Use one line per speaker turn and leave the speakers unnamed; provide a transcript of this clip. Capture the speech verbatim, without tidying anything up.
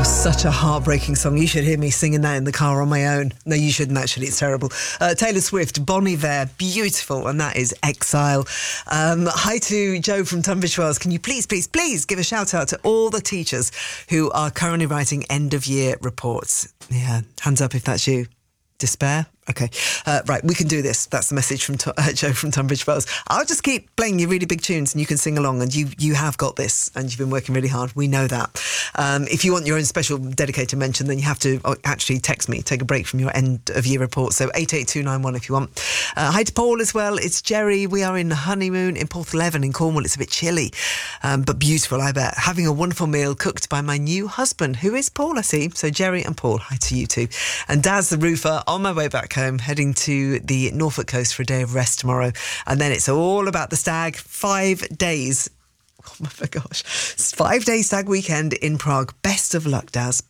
Such a heartbreaking song. You should hear me singing that in the car on my own. No, you shouldn't actually. It's terrible. Uh, Taylor Swift, Bon Iver, beautiful, and that is Exile. Um, hi to Joe from Tunbridge Wells. Can you please, please, please give a shout out to all the teachers who are currently writing end of year reports? Yeah, hands up if that's you. Despair? Okay. Uh, right, we can do this. That's the message from uh, Joe from Tunbridge Wells. I'll just keep playing you really big tunes and you can sing along, and you you have got this and you've been working really hard. We know that. Um, if you want your own special dedicated mention, then you have to actually text me, take a break from your end of year report. So eight eight two nine one if you want. Uh, hi to Paul as well. It's Jerry. We are in honeymoon in Porthleven in Cornwall. It's a bit chilly, um, but beautiful, I bet. Having a wonderful meal cooked by my new husband, who is Paul, I see. So Jerry and Paul, hi to you too. And Daz the roofer, on my way back home, heading to the Norfolk coast for a day of rest tomorrow. And then it's all about the stag. Five days. Oh my gosh. Five day stag weekend in Prague. Best of luck, Daz.